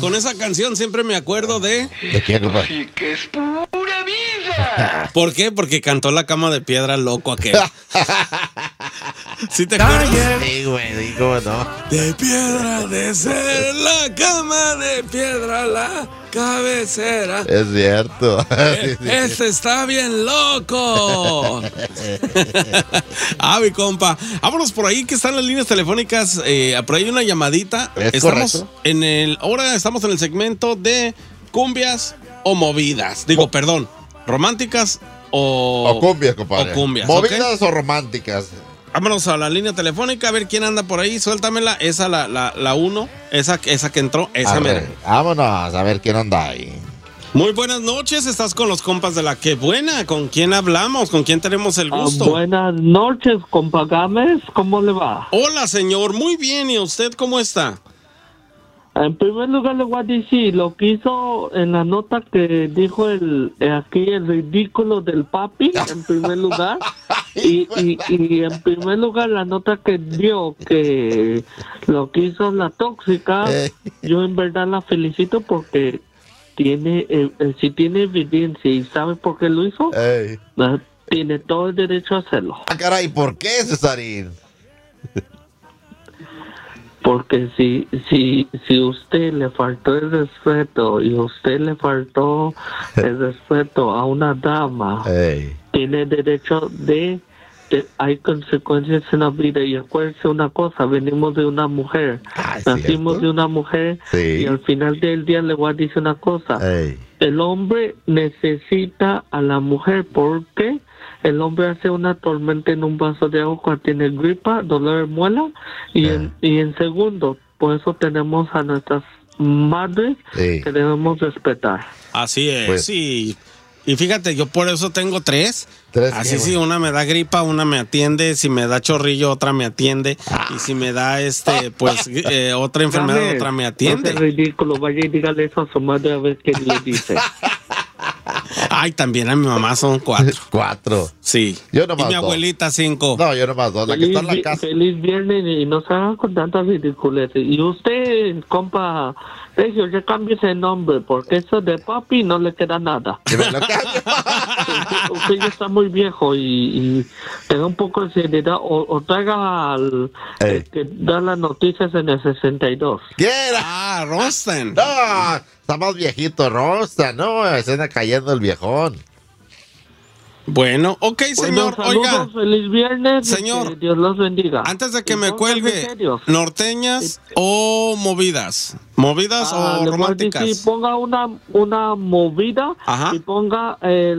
con esa canción siempre me acuerdo de... ¿De quién, compadre? Sí que es pura vida. ¿Por qué? Porque cantó La Cama de Piedra, loco aquel. ¿Sí te acuerdas? Sí, güey, ¿cómo no? De piedra de ser la cama, de piedra la cabecera. Es cierto. Ese está bien loco. Mi compa. Vámonos por ahí que están las líneas telefónicas. Por ahí una llamadita. Correcto. Ahora estamos en el segmento de cumbias o movidas. Digo, perdón, románticas o cumbias, compadre. O cumbias. ¿Movidas ¿okay? o románticas? Vámonos a la línea telefónica a ver quién anda por ahí. Suéltamela. Esa, la 1. Esa que entró. Esa mera. Vámonos a ver quién anda ahí. Muy buenas noches. Estás con los compas de La Que Buena. ¿Con quién hablamos? ¿Con quién tenemos el gusto? Buenas noches, compa Gámez. ¿Cómo le va? Hola, señor. Muy bien. ¿Y usted cómo está? En primer lugar le voy a decir lo que hizo en la nota que dijo aquí el ridículo del papi, en primer lugar. Y en primer lugar la nota que dio que lo que hizo la tóxica, yo en verdad la felicito porque si tiene evidencia y sabe por qué lo hizo, tiene todo el derecho a hacerlo. Caray, ¿por qué, Cesarín? Porque si usted le faltó el respeto y usted le faltó el respeto a una dama, tiene derecho hay consecuencias en la vida. Y acuérdese una cosa, venimos de una mujer, nacimos de una mujer, y al final del día le voy a decir una cosa, el hombre necesita a la mujer porque el hombre hace una tormenta en un vaso de agua cuando tiene gripa, dolor de muela, y en segundo, por eso tenemos a nuestras madres que debemos respetar. Así es, pues, sí. Y fíjate, yo por eso tengo tres. Así si una me da gripa, una me atiende. Si me da chorrillo, otra me atiende. Y si me da otra enfermedad, otra me atiende. No es ridículo, vaya y dígale eso a su madre a ver qué le dice. Ay, también a mi mamá son 4. 4. Sí. Yo nomás y mi abuelita 5. No, yo nomás 2. La que está en la casa. Feliz viernes y no se hagan con tantas ridiculeces. Y usted, compa Sergio, ya cambie ese nombre porque eso de papi no le queda nada. Que me lo cambie. Usted ya está muy viejo y tenga un poco de seriedad o traiga al que da las noticias en el 62. ¿Qué? Rosten. No, está más viejito Rosten, no, se anda cayendo el viejón. Bueno, ok, señor. Bueno, saludos, oiga, feliz viernes. Señor, Dios los bendiga. Antes de que me cuelgue, ¿norteñas o movidas? ¿Movidas o románticas? Sí, ponga una movida. Ajá. Y ponga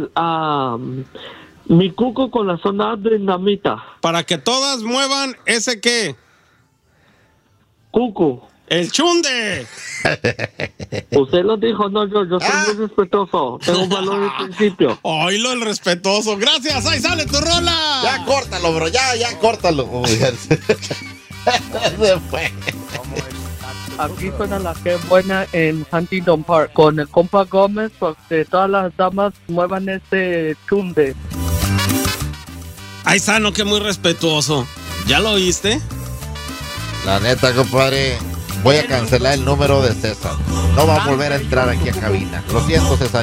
mi cuco con la zona dinamita. Para que todas muevan ese qué. Cuco. ¡El chunde! Usted lo dijo, no yo soy muy respetuoso. Tengo un valor de principio. Oílo, el respetuoso. ¡Gracias! ¡Ahí sale tu rola! Ya córtalo, bro. Ya córtalo. Se fue. Aquí suena La Que Buena en Huntington Park con el compa Gómez, porque todas las damas muevan ese chunde. Ahí está, no, que muy respetuoso. ¿Ya lo oíste? La neta, compadre, voy a cancelar el número de César. No va a volver a entrar aquí a cabina. Lo siento, César.